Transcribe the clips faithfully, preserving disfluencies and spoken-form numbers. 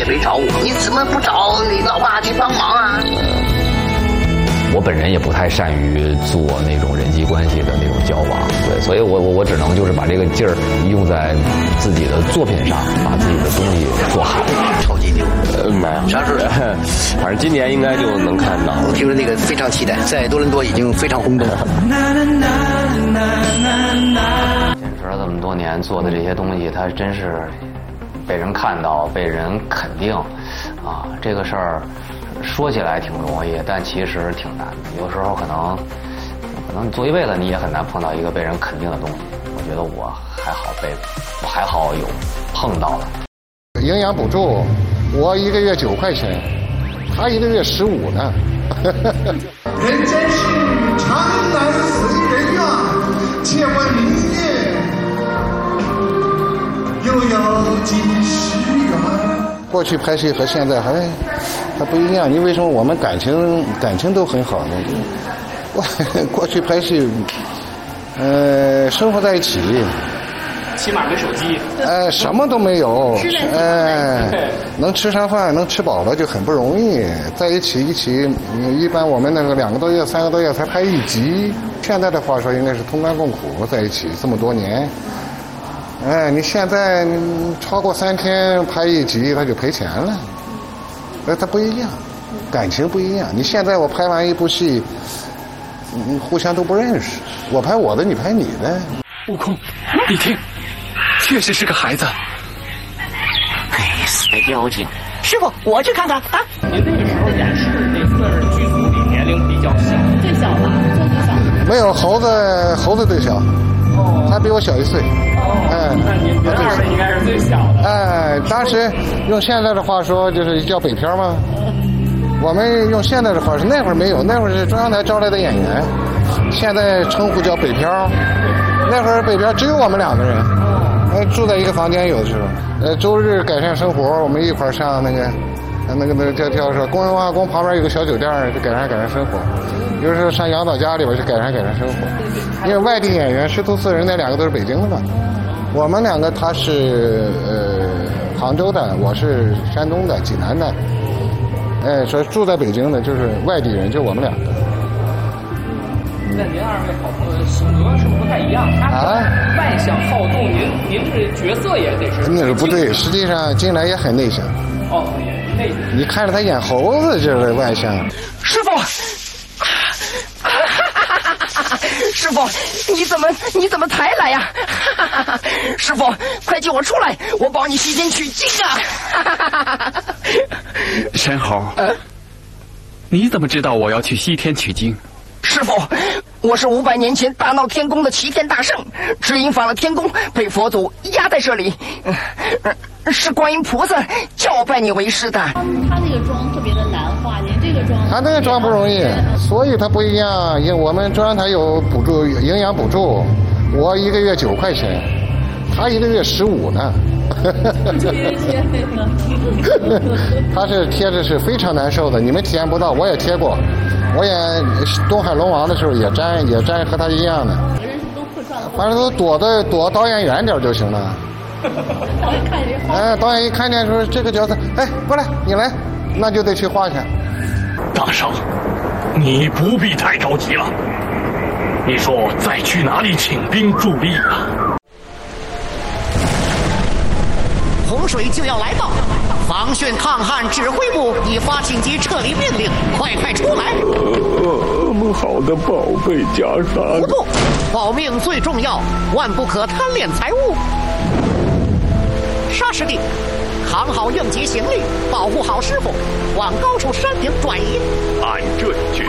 没找我，你怎么不找你老爸去帮忙啊？ 我本人也不太善于做那种人际关系的那种交往，对，所以我我我只能就是把这个劲儿用在自己的作品上，把自己的东西做好。 超级牛， 呃，没有， 啥时候？ 反正今年应该就能看到。 我听说那个非常期待，在多伦多已经非常轰动。 坚持了这么多年做的这些东西，它真是被人看到、被人肯定，啊，这个事儿。说起来挺容易，但其实挺难的。有时候可能，可能你做一辈子你也很难碰到一个被人肯定的东西。我觉得我还好被，我还好有碰到了。 营养补助，我一个月九块钱，他一个月十五呢。 人间事，常难随人愿，借问明月，又有几时圆？ 过去拍戏和现在还还不一样，你为什么我们感情感情都很好呢？我过去拍戏，呃，生活在一起， 起码没手机， 呃，什么都没有，呃，能吃上饭，能吃饱了就很不容易。在一起一起，一般我们那个两个多月、三个多月才拍一集。现在的话说，应该是同甘共苦在一起这么多年。哎，你现在超过三天拍一集，他就赔钱了。那它不一样，感情不一样。你现在我拍完一部戏，嗯，互相都不认识。我拍我的，你拍你的。 悟空，你听，确实是个孩子。 哎，死的妖精！师傅，我去看看啊。 您那个时候演是那算是剧组里年龄比较小， 最小吧，最最小。 没有猴子，猴子最小，哦，他比我小一岁。 哦， 哎， 那您您二位应该是最小的。 哎，当时用现在的话说就是叫北漂嘛。我们用现在的话是那会儿没有，那会儿是中央台招来的演员，现在称呼叫北漂。那会儿北漂只有我们两个人，呃，住在一个房间，有的时候，呃，周日改善生活，我们一块儿上那个，那个那个叫叫说工人文化宫旁边有个小酒店，就改善改善生活。有时候上杨导家里边去改善改善生活。因为外地演员师徒四人，那两个都是北京的嘛。我们两个他是呃杭州的，我是山东的济南的，哎，说住在北京的就是外地人，就我们两个。 那您二位好朋友性格是不是不太一样？他啊， 外向好动，您您这角色也得是。 那是不对，实际上进来也很内向。 哦，也内向。 你看着他演猴子就是外向。 师傅。师傅，你怎么你怎么才来呀？师傅，快救我出来，我帮你西天取经啊！ 申猴，呃、你怎么知道我要去西天取经？ 师傅，我是五百年前大闹天宫的齐天大圣，只因犯了天宫，被佛祖压在这里。呃、是观音菩萨叫我拜你为师的。 他那个妆特别的难画，您这个妆他那个妆不容易，所以他不一样。因为我们中央台有补助，营养补助，我一个月九块钱，他一个月十五呢。他是贴着是非常难受的，你们体验不到，我也贴过。我演东海龙王的时候也粘，也粘和他一样的。反正都躲的躲导演远点就行了。 导演看人画。 哎，导演一看见说这个角色，哎，过来，你来，那就得去画去。 大圣，你不必太着急了。你说再去哪里请兵助力啊？ 洪水就要来到，防汛抗旱指挥部已发紧急撤离命令，快快出来！ 呃，好的，宝贝袈裟。 不不，保命最重要，万不可贪恋财物。沙师弟，扛好应急行李，保护好师傅，往高处山顶转移。 按这去。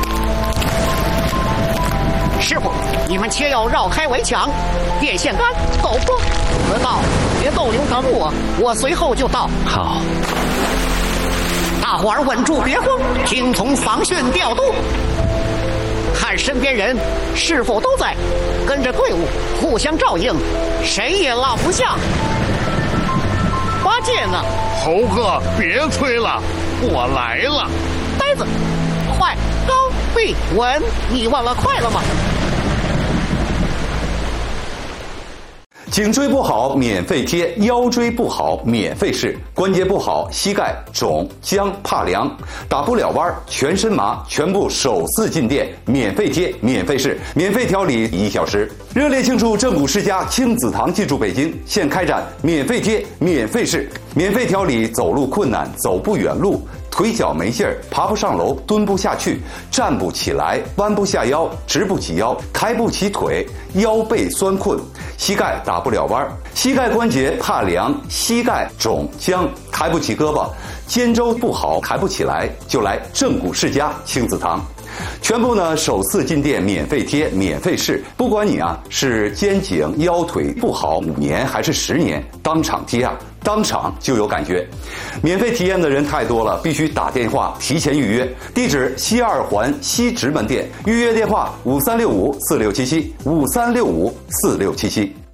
师傅，你们切要绕开围墙，电线杆、陡坡，得到别逗留等我，我随后就到。 好， 大伙儿稳住，别慌，听从防汛调度，看身边人是否都在，跟着队伍互相照应，谁也落不下。八戒呢？ 猴哥，别催了，我来了。 呆子，快，高闭稳，你忘了快了吗？ 颈椎不好免费贴，腰椎不好免费试，关节不好膝盖肿僵怕凉打不了弯全身麻全部首次进店免费贴免费试免费调理一小时。热烈庆祝正骨世家亲子堂进驻北京，现开展免费贴免费试免费调理走路困难走不远路腿脚没劲儿，爬不上楼，蹲不下去，站不起来，弯不下腰，直不起腰，抬不起腿，腰背酸困，膝盖打不了弯，膝盖关节怕凉，膝盖肿僵，抬不起胳膊，肩周不好，抬不起来，就来正骨世家亲子堂。全部呢首次进店免费贴免费试，不管你啊是肩颈腰腿不好五年还是十年，当场贴啊当场就有感觉。免费体验的人太多了，必须打电话提前预约。地址西二环西直门店，预约电话五三六五四六七七五三六五四六七七。